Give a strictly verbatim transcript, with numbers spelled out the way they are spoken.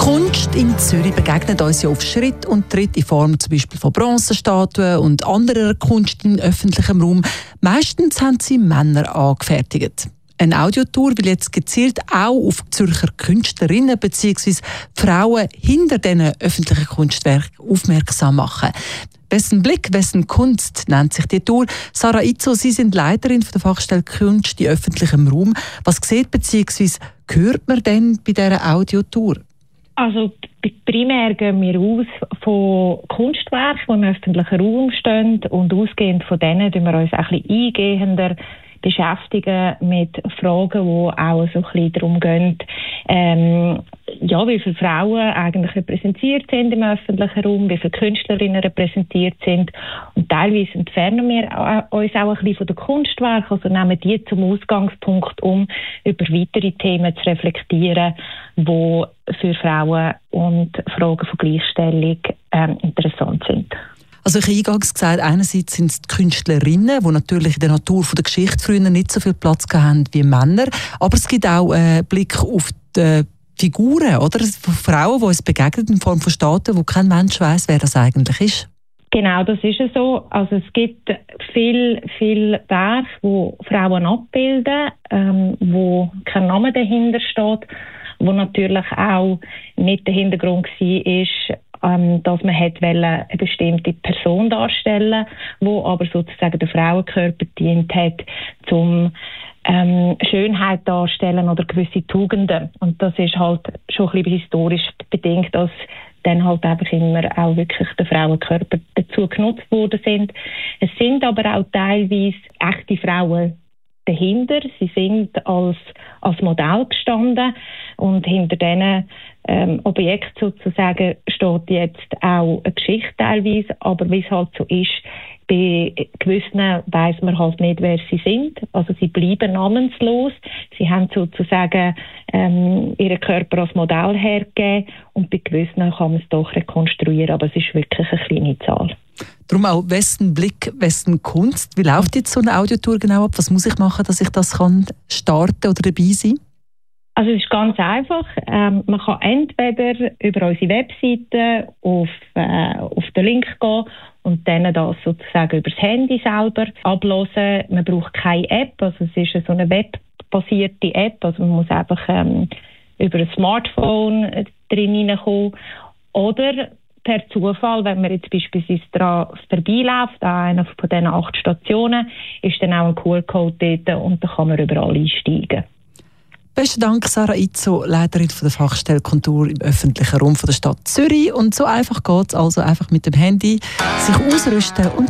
Kunst in Zürich begegnet uns ja auf Schritt und Tritt in Form zum Beispiel von Bronzenstatuen und anderer Kunst in öffentlichem Raum. Meistens haben sie Männer angefertigt. Eine Audiotour will jetzt gezielt auch auf Zürcher Künstlerinnen bzw. Frauen hinter diesen öffentlichen Kunstwerken aufmerksam machen. «Wessen Blick, wessen Kunst» nennt sich die Tour. Sarah Itzo, Sie sind Leiterin der Fachstelle Kunst in öffentlichem Raum. Was sieht bzw. hört man denn bei dieser Audiotour? Also primär gehen wir aus von Kunstwerken, die im öffentlichen Raum stehen, und ausgehend von denen tun wir uns ein bisschen eingehender beschäftigen mit Fragen, die auch so ein bisschen darum gehen, ähm, ja, wie viele Frauen eigentlich repräsentiert sind im öffentlichen Raum, wie viele Künstlerinnen repräsentiert sind. Und teilweise entfernen wir uns auch ein bisschen von den Kunstwerken, also nehmen die zum Ausgangspunkt, um über weitere Themen zu reflektieren, die für Frauen und Fragen von Gleichstellung ähm, interessant sind. Also ich habe eingangs gesagt, einerseits sind es die Künstlerinnen, die natürlich in der Natur der Geschichte früher nicht so viel Platz hatten wie Männer, aber es gibt auch einen Blick auf die Figuren, oder? Von Frauen, die uns begegnen in Form von Statuen, wo kein Mensch weiss, wer das eigentlich ist. Genau, das ist es so. Also es gibt viel, viel Werke, wo Frauen abbilden, ähm, wo kein Name dahinter steht, wo natürlich auch nicht der Hintergrund war, ähm, dass man hat eine bestimmte Person darstellen, wo aber sozusagen der Frauenkörper dient hat, zum ähm, Schönheit darstellen oder gewisse Tugenden. Und das ist halt schon ein bisschen historisch bedingt, dass dann halt einfach immer auch wirklich der Frauenkörper dazu genutzt worden sind. Es sind aber auch teilweise echte Frauen dahinter. Sie sind als, als Modell gestanden, und hinter diesen ähm, Objekten sozusagen steht jetzt auch eine Geschichte teilweise, aber wie es halt so ist, bei gewissen weiss man halt nicht, wer sie sind. Also sie bleiben namenslos. Sie haben sozusagen ähm, ihren Körper als Modell hergegeben, und bei gewissen kann man es doch rekonstruieren, aber es ist wirklich eine kleine Zahl. Darum auch, wessen Blick, wessen Kunst. Wie läuft jetzt so eine Audiotour genau ab? Was muss ich machen, dass ich das kann starten oder dabei sein? Also es ist ganz einfach. Ähm, man kann entweder über unsere Webseite auf, äh, auf den Link gehen und dann das sozusagen über das Handy selber abhören. Man braucht keine App, also es ist so eine webbasierte App. Also man muss einfach ähm, über ein Smartphone drin hineinkommen. Oder per Zufall, wenn man jetzt beispielsweise daran vorbeiläuft, an einer von diesen acht Stationen, ist dann auch ein Q R-Code dort, und da kann man überall einsteigen. Besten Dank, Sarah Itzo, Leiterin der Fachstelle Kultur im öffentlichen Raum der Stadt Zürich. Und so einfach geht es, also einfach mit dem Handy sich ausrüsten und